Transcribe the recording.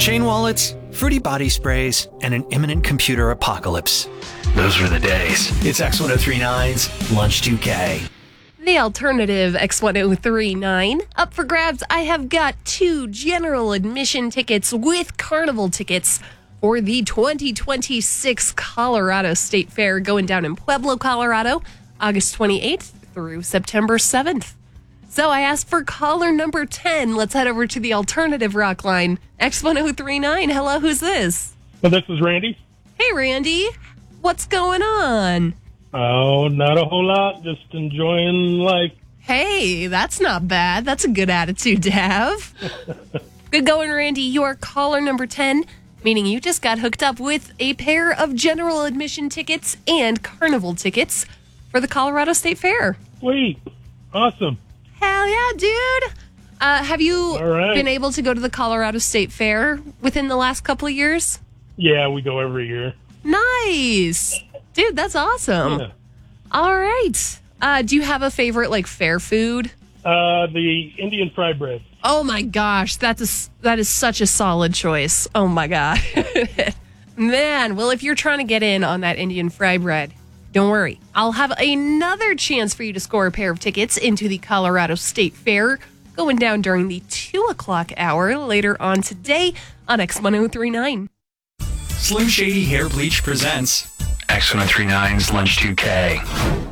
Chain wallets, fruity body sprays, and an imminent computer apocalypse. Those were the days. It's X1039's Lunch 2K. The alternative X1039. Up for grabs, I have got 2 general admission tickets with carnival tickets for the 2026 Colorado State Fair going down in Pueblo, Colorado, August 28th through September 7th. So I asked for caller number 10. Let's head over to the alternative rock line. X1039. Hello, who's this? Well, this is Randy. Hey, Randy. What's going on? Oh, not a whole lot. Just enjoying life. Hey, that's not bad. That's a good attitude to have. Good going, Randy. You are caller number 10, meaning you just got hooked up with a pair of general admission tickets and carnival tickets for the Colorado State Fair. Sweet. Awesome. Hell yeah, dude. Have you All right. been able to go to the Colorado State Fair within the last couple of years? Yeah, we go every year. Nice. Dude, that's awesome. Yeah. All right. Do you have a favorite, fair food? The Indian fried bread. Oh, my gosh. That is such a solid choice. Oh, my God. Man, well, if you're trying to get in on that Indian fry bread, don't worry. I'll have another chance for you to score a pair of tickets into the Colorado State Fair going down during the 2 o'clock hour later on today on X1039. Slim Shady Hair Bleach presents X1039's Lunch 2K.